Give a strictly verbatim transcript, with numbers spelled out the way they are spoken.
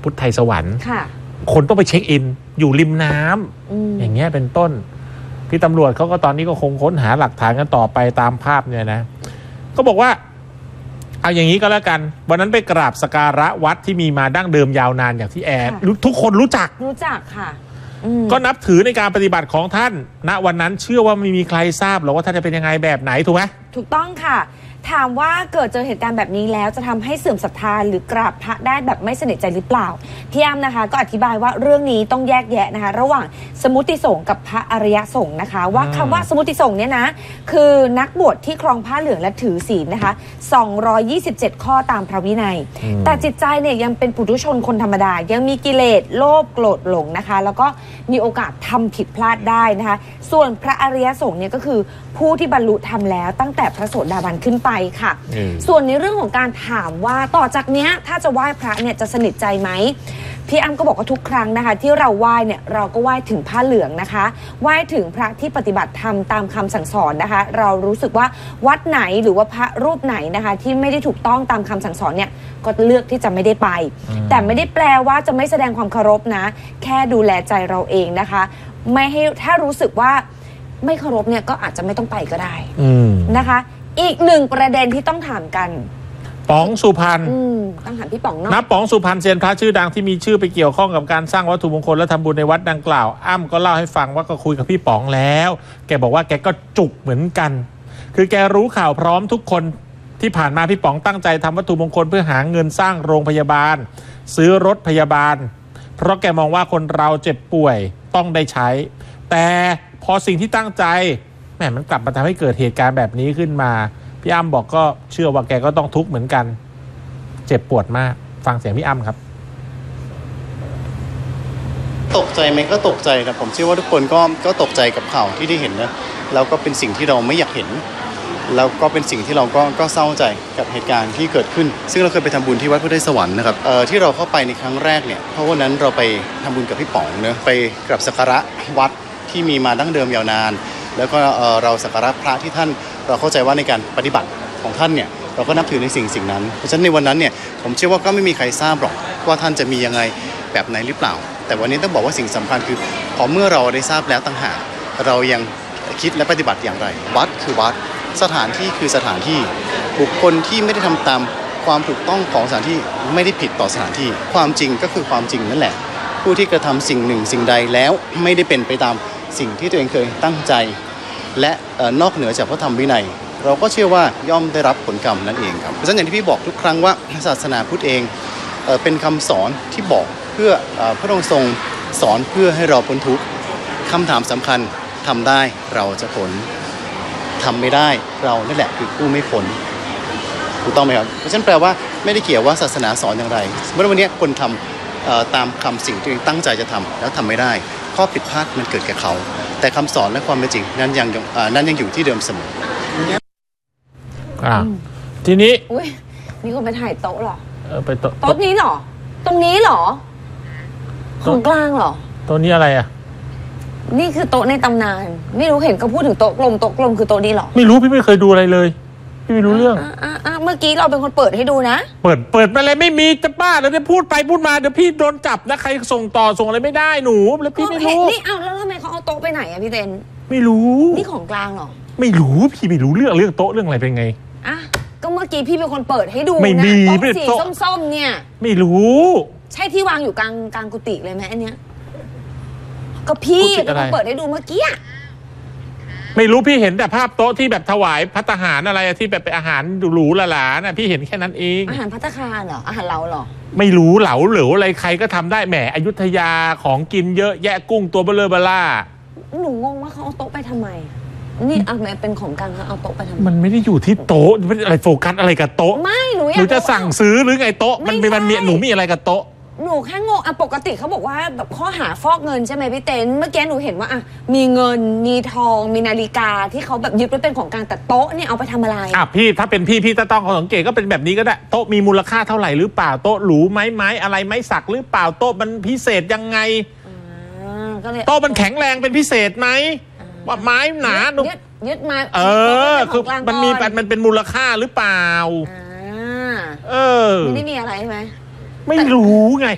พุทธไทยสวรรค์ค่ะคนต้องไปเช็คอินอยู่ริมน้ำอย่างเงี้ยเป็นต้นที่ตำรวจเขาก็ตอนนี้ก็คงค้นหาหลักฐานกันต่อไปตามภาพเนี่ยนะก็บอกว่าเอาอย่างนี้ก็แล้วกันวันนั้นไปกราบสักการะวัดที่มีมาดั้งเดิมยาวนานอย่างที่แอร์ทุกคนรู้จักรู้จักค่ะก็นับถือในการปฏิบัติของท่านณวันนั้นเชื่อว่าไม่มีใครทราบหรอกว่าท่านจะเป็นยังไงแบบไหนถูกไหมถูกต้องค่ะถามว่าเกิดเจอเหตุการณ์แบบนี้แล้วจะทำให้เสื่อมศรัทธาหรือกราบพระได้แบบไม่สนิทใจหรือเปล่าพี่อ้ำนะคะก็อธิบายว่าเรื่องนี้ต้องแยกแยะนะคะระหว่างสมุติสงฆ์กับพระอริยสงฆ์นะคะว่าคำว่าสมุติสงฆ์เนี่ยนะคือนักบวชที่ครองผ้าเหลืองและถือศีลนะคะสองร้อยยี่สิบเจ็ดข้อตามพระวินัยแต่จิตใจเนี่ยยังเป็นปุถุชนคนธรรมดายังมีกิเลสโลภโกรธหลงนะคะแล้วก็มีโอกาสทำผิดพลาดได้นะคะส่วนพระอริยสงฆ์เนี่ยก็คือผู้ที่บรรลุธรรมแล้วตั้งแต่พระโสดาบันขึ้นไปค่ะส่วนในเรื่องของการถามว่าต่อจากเนี้ยถ้าจะไหว้พระเนี่ยจะสนิทใจไหมพี่อ้ำก็บอกว่าทุกครั้งนะคะที่เราไหว้เนี่ยเราก็ไหว้ถึงผ้าเหลืองนะคะไหว้ถึงพระที่ปฏิบัติธรรมตามคำสั่งสอนนะคะเรารู้สึกว่าวัดไหนหรือว่าพระรูปไหนนะคะที่ไม่ได้ถูกต้องตามคำสั่งสอนเนี่ยก็เลือกที่จะไม่ได้ไปแต่ไม่ได้แปลว่าจะไม่แสดงความเคารพนะแค่ดูแลใจเราเองนะคะไม่ให้ถ้ารู้สึกว่าไม่เคารพเนี่ยก็อาจจะไม่ต้องไปก็ได้นะคะอีกหนึ่งประเด็นที่ต้องถามกันป๋องสุพรรณต้องถามพี่ป๋องเนาะนับป๋องสุพรรณเซียนพระชื่อดังที่มีชื่อไปเกี่ยวข้องกับการสร้างวัตถุมงคลและทำบุญในวัดดังกล่าวอ้ำก็เล่าให้ฟังว่าก็คุยกับพี่ป๋องแล้วแกบอกว่าแกก็จุกเหมือนกันคือแกรู้ข่าวพร้อมทุกคนที่ผ่านมาพี่ป๋องตั้งใจทำวัตถุมงคลเพื่อหาเงินสร้างโรงพยาบาลซื้อรถพยาบาลเพราะแกมองว่าคนเราเจ็บป่วยต้องได้ใช้แต่พอสิ่งที่ตั้งใจแหมมันกลับมาทำให้เกิดเหตุการณ์แบบนี้ขึ้นมาพี่อ้ำบอกก็เชื่อว่าแกก็ต้องทุกข์เหมือนกันเจ็บปวดมากฟังเสียงพี่อ้ำครับตกใจไหมก็ตกใจนะผมเชื่อว่าทุกคนก็ก็ตกใจกับข่าวที่ได้เห็นนะแล้วก็เป็นสิ่งที่เราไม่อยากเห็นแล้วก็เป็นสิ่งที่เราก็ก็เศร้าใจกับเหตุการณ์ที่เกิดขึ้นซึ่งเราเคยไปทำบุญที่วัดพุทธไทยสวรรค์นะครับเอ่อที่เราเข้าไปในครั้งแรกเนี่ยเพราะวันนั้นเราไปทำบุญกับพี่ป๋องเนะไปกราบสักการะวัดที่มีมาดั้งเดิมยาวนานแล้วก็เอ่อเราสักการะพระที่ท่านเราเข้าใจว่าในการปฏิบัติของท่านเนี่ยเราก็นับถือในสิ่งสิ่งนั้นเพราะฉะนั้นในวันนั้นเนี่ยผมเชื่อว่าก็ไม่มีใครทราบหรอกว่าท่านจะมียังไงแบบไหนหรือเปล่าแต่วันนี้ต้องบอกว่าสิ่งสำคัญคือพอเมื่อเราได้ทราบแล้วต่างหากเรายังคิดและปฏิบัติอย่างไรวัดคือวัดสถานที่คือสถานที่บุคคลที่ไม่ได้ทำตามความถูกต้องของสถานที่ไม่ได้ผิดต่อสถานที่ความจริงก็คือความจริงนั่นแหละผู้ที่กระทำสิ่งหนึ่งสิ่งใดแล้วไม่ได้เป็นไปตามสิ่งที่ตัวเองเคยตั้งใจและนอกเหนือจากพระธรรมวินัยเราก็เชื่อว่าย่อมได้รับผลกรรมนั่นเองครับเพราะฉะนั้นอย่างที่พี่บอกทุกครั้งว่าศาสนาพุทธเองเป็นคำสอนที่บอกเพื่อพระองค์ทรงสอนเพื่อให้เราพ้นทุกข์คำถามสำคัญทำได้เราจะพ้นทำไม่ได้เรานั่นแหละคือผู้ไม่พ้นถูกต้องไหมครับเพราะฉะนั้นแปลว่าไม่ได้เกี่ยวว่าศาสนาสอนอย่างไรเมื่อวันนี้คนทำตามคำสิ่งที่ตั้งใจจะทำแล้วทำไม่ได้ข้อผิดพลาดมันเกิดแก่เขาแต่คำสอนและความเป็นจริงนั้นยังนั้นยังอยู่ที่เดิมเสมออ่าทีนี้อุ้ยมีคนไปถ่ายโต๊ะหรอเออไปโต๊ะโต๊ะนี้หรอตรงนี้หรอของกลางหรอโต๊ะนี้อะไรอ่ะนี่คือโต๊ะในตำนานไม่รู้เห็นก็พูดถึงโต๊ะกลมโต๊ะกลมคือโต๊ะนี้หรอไม่รู้พี่ไม่เคยดูอะไรเลยพี่ไม่รู้เรื่องอ่าอ่าเมื่อกี้เราเป็นคนเปิดให้ดูนะเปิดเปิดมาเลยไม่มีจะบ้าเดี๋ยวพูดไปพูดมาเดี๋ยวพี่โดนจับนะใครส่งต่อส่งอะไรไม่ได้หนูแล้วพี่ไม่รู้นี่เอาแล้วทำไมเขาเอาโต๊ะไปไหนอะพี่เต้นไม่รู้นี่ของกลางหรอไม่รู้พี่ไม่รู้เรื่องเรื่องโต๊ะเรื่องอะไรเป็นไงอ่ะก็เมื่อกี้พี่เป็นคนเปิดให้ดูไม่มีโต๊ะสีส้มๆเนี่ยไม่รู้ใช่ที่วางอยู่กลางกลางกุฏิเลยไหมอันเนี้ยก็พี่เป็นคนเปิดให้ดูเมื่อกี้ไม่รู้พี่เห็นแต่ภาพโต๊ะที่แบบถวายภัตตาหารอะไรที่แบบเป็นอาหารหรูหราๆน่ะพี่เห็นแค่นั้นเองอาหารภัตตาคารเหรออาหารเราเหรอไม่รู้เหลาเหลวอะไรใครก็ทำได้แหมอยุธยาของกินเยอะแยะกุ้งตัวเบลอเบล่าหนูงงว่าเขาเอาโต๊ะไปทำไมนี่เอาแม่เป็นของกลางเขาเอาโต๊ะไปทำไมมันไม่ได้อยู่ที่โต๊ะไม่ได้อะไรโฟกัสอะไรกับโต๊ะไม่หนูอยากหนูจะสั่งซื้อหรือไงโต๊ะมันมีมันมีหนูมีอะไรกับโต๊ะหนูแค่งงอ่ะปกติเขาบอกว่าแบบข้อหาฟอกเงินใช่ไหมพี่เต้นเมื่อกี้หนูเห็นว่าอ่ะมีเงินมีทองมีนาฬิกาที่เขาแบบยึดไว้เป็นของกลางแต่โต๊ะเนี่ยเอาไปทำอะไรอ่ะพี่ถ้าเป็นพี่พี่ต้องสังเกตก็เป็นแบบนี้ก็ได้โต๊ะมีมูลค่าเท่าไหร่หรือเปล่าโต๊ะหรูไม้ไม้อะไรไม้สักหรือเปล่าโต๊ะมันพิเศษยังไงโต๊ะมันแข็งแรงเป็นพิเศษไหมว่าไม้หนายึดยึดไม้เออคือมันมีมันเป็นมูลค่าหรือเปล่าเออไม่ได้มีอะไรใช่ไหมไม่รู้ไง